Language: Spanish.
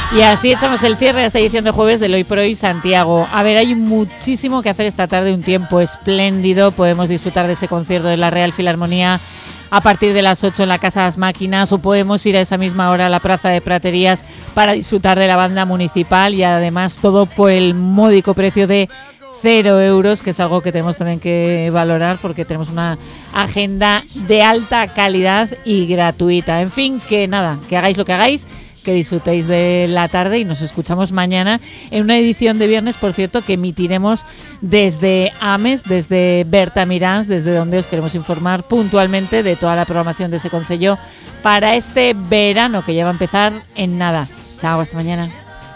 Y así echamos el cierre a esta edición de jueves del Hoy por Hoy Santiago. A ver, hay muchísimo que hacer esta tarde, un tiempo espléndido. Podemos disfrutar de ese concierto de la Real Filarmonía a partir de las 8 en la Casa de las Máquinas, o podemos ir a esa misma hora a la Plaza de Praterías para disfrutar de la banda municipal, y además todo por el módico precio de 0 euros, que es algo que tenemos también que valorar porque tenemos una agenda de alta calidad y gratuita. En fin, que nada, que hagáis lo que hagáis, que disfrutéis de la tarde, y nos escuchamos mañana en una edición de viernes, por cierto, que emitiremos desde Ames, desde Bertamiráns, desde donde os queremos informar puntualmente de toda la programación de ese concello para este verano que ya va a empezar en nada. Chao, hasta mañana.